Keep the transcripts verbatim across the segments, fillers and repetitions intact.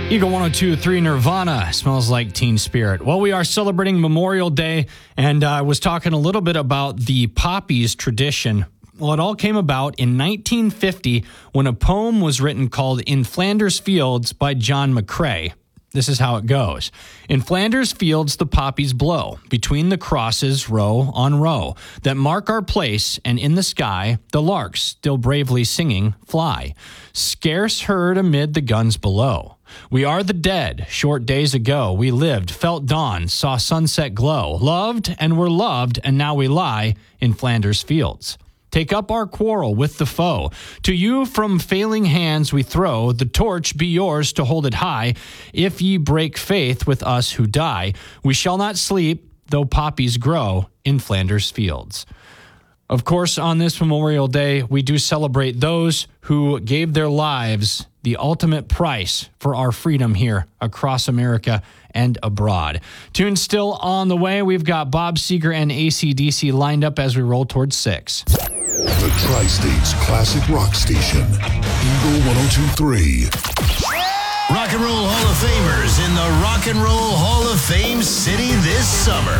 Eagle one oh two point three Nirvana, Smells Like Teen Spirit. Well, we are celebrating Memorial Day, and I uh, was talking a little bit about the poppies tradition. Well, it all came about in nineteen fifty when a poem was written called In Flanders Fields by John McCrae. This is how it goes. In Flanders fields the poppies blow, between the crosses row on row, that mark our place, and in the sky the larks, still bravely singing, fly, scarce heard amid the guns below. We are the dead, short days ago we lived, felt dawn, saw sunset glow, loved and were loved, and now we lie in Flanders fields. Take up our quarrel with the foe. To you from failing hands we throw. The torch be yours to hold it high. If ye break faith with us who die, we shall not sleep, though poppies grow in Flanders fields. Of course, on this Memorial Day, we do celebrate those who gave their lives the ultimate price for our freedom here across America and abroad. Tune still on the way. We've got Bob Seger and A C D C lined up as we roll towards six. The Tri-State's classic rock station, Eagle one oh two point three. Rock and Roll Hall of Famers in the Rock and Roll Hall of Fame city this summer.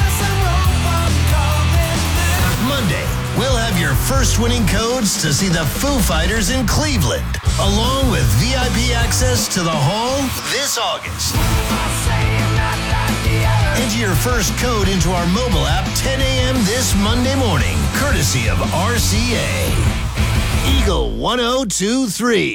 Monday, we'll have your first winning codes to see the Foo Fighters in Cleveland, along with V I P access to the hall this August. Enter your first code into our mobile app ten a.m. this Monday morning, courtesy of R C A. Eagle one oh two point three.